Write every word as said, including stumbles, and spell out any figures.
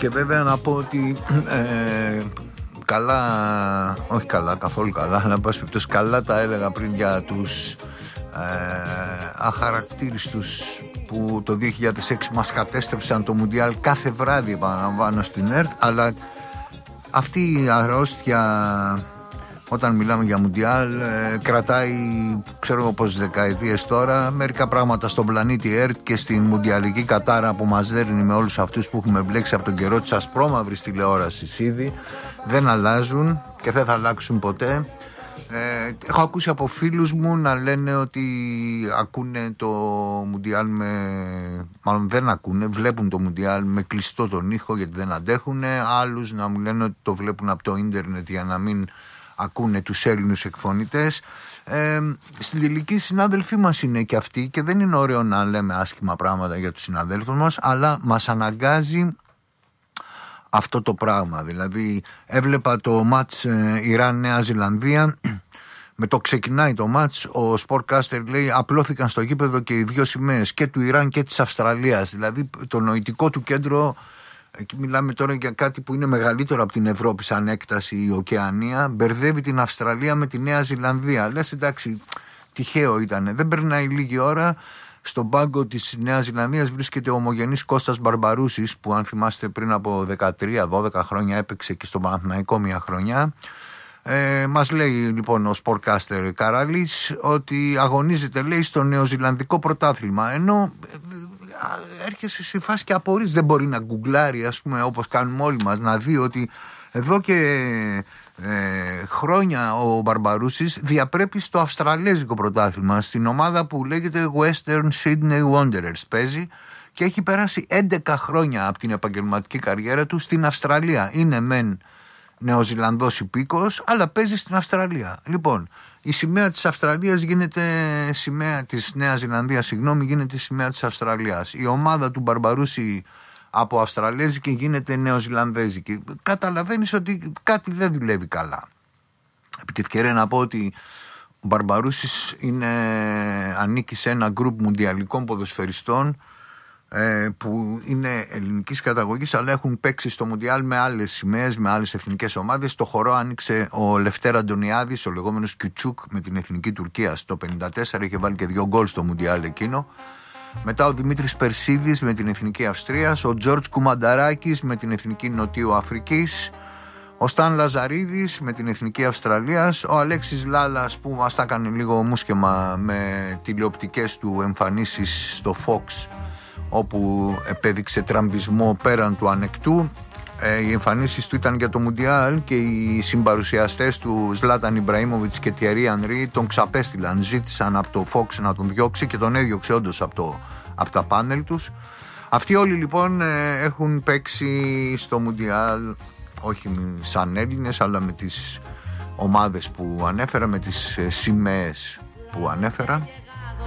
Και βέβαια να πω ότι ε, καλά, όχι καλά, καθόλου καλά, αλλά πάση καλά τα έλεγα πριν για τους ε, αχαρακτήριστους που το δύο χιλιάδες έξι μας κατέστρεψαν το Μουντιάλ κάθε βράδυ, επαναλαμβάνω, στην ΕΡΤ. Αλλά αυτή η αρρώστια, όταν μιλάμε για Μουντιάλ, ε, κρατάει, ξέρω εγώ πόσες δεκαετίες τώρα. Μερικά πράγματα στον πλανήτη ΕΡΤ και στην μουντιαλική κατάρα που μας δέρνει με όλους αυτούς που έχουμε μπλέξει από τον καιρό της ασπρόμαυρης τηλεόρασης ήδη, δεν αλλάζουν και δεν θα αλλάξουν ποτέ. Ε, έχω ακούσει από φίλους μου να λένε ότι ακούνε το Μουντιάλ με... μάλλον δεν ακούνε, βλέπουν το Μουντιάλ με κλειστό τον ήχο γιατί δεν αντέχουν. Άλλους να μου λένε ότι το βλέπουν από το ίντερνετ για να μην ακούνε τους Έλληνους εκφωνητές. Ε, στην τελική συνάδελφοί μας είναι και αυτοί και δεν είναι ωραίο να λέμε άσχημα πράγματα για τους συναδέλφους μας, αλλά μας αναγκάζει αυτό το πράγμα. Δηλαδή έβλεπα το μάτς ε, Ιράν-Νέα Ζηλανδία. Με το ξεκινάει το μάτς, ο Sportcaster λέει απλώθηκαν στο γήπεδο και οι δύο σημαίες και του Ιράν και της Αυστραλίας. Δηλαδή το νοητικό του κέντρο, εκεί μιλάμε τώρα για κάτι που είναι μεγαλύτερο από την Ευρώπη σαν έκταση, η Οκεανία, μπερδεύει την Αυστραλία με τη Νέα Ζηλανδία. Λες εντάξει, τυχαίο ήτανε. Δεν περνάει λίγη ώρα, στον πάγκο της Νέας Ζηλανδίας βρίσκεται ο ομογενής Κώστας Μπαρμπαρούσης, που αν θυμάστε πριν από δεκατρία δώδεκα χρόνια έπαιξε και στον Παναθηναϊκό μια χρονιά. Ε, μας λέει λοιπόν ο Sportcaster Καράλης ότι αγωνίζεται, λέει, στο νεοζηλανδικό πρωτάθλημα, ενώ ε, έρχεσαι σε φάση και απορείς, δεν μπορεί να γκουγκλάρει, ας πούμε, όπως κάνουμε όλοι μας, να δει ότι εδώ και ε, χρόνια ο Μπαρμπαρούσης διαπρέπει στο αυστραλέζικο πρωτάθλημα, στην ομάδα που λέγεται Western Sydney Wanderers παίζει και έχει περάσει έντεκα χρόνια από την επαγγελματική καριέρα του στην Αυστραλία. Είναι μεν Νεοζηλανδός υπήκος, αλλά παίζει στην Αυστραλία. Λοιπόν, η σημαία της Αυστραλίας γίνεται σημαία της Νέας Ζηλανδίας, συγγνώμη, γίνεται σημαία της Αυστραλίας. Η ομάδα του Μπαρμπαρούση από Αυστραλέζικη γίνεται Νεοζηλανδέζικη. Καταλαβαίνεις ότι κάτι δεν δουλεύει καλά. Επί τη ευκαιρία να πω ότι ο Μπαρμπαρούσης είναι, ανήκει σε ένα γκρουπ μουντιαλικών ποδοσφαιριστών που είναι ελληνικής καταγωγής, αλλά έχουν παίξει στο Μουντιάλ με άλλες σημαίες, με άλλες εθνικές ομάδες. Στο χορό άνοιξε ο Λευτέρα Αντωνιάδης, ο λεγόμενος Κιουτσούκ, με την εθνική Τουρκία. Στο πενήντα τέσσερα είχε βάλει και δύο γκολ στο Μουντιάλ εκείνο. Μετά ο Δημήτρης Περσίδης με την εθνική Αυστρίας, ο Τζόρτζ Κουμανταράκης με την εθνική Νοτιού Αφρικής, ο Σταν Λαζαρίδης με την εθνική Αυστραλίας, ο Αλέξης Λάλας που μας τα έκανε λίγο μουσκεμα με τηλεοπτικές του εμφανίσεις στο Fox, όπου επέδειξε τραμπισμό πέραν του ανεκτού. Ε, οι εμφανίσεις του ήταν για το Μουντιάλ και οι συμπαρουσιαστές του Ζλάταν Ιμπραήμοβιτς και Τιερί Ανρί τον ξαπέστειλαν, ζήτησαν από το Fox να τον διώξει και τον έδιωξε όντως από, το, από τα πάνελ τους. Αυτοί όλοι λοιπόν ε, έχουν παίξει στο Μουντιάλ, όχι σαν Έλληνες, αλλά με τις ομάδες που ανέφερα, με τις ε, σημαίες που ανέφερα.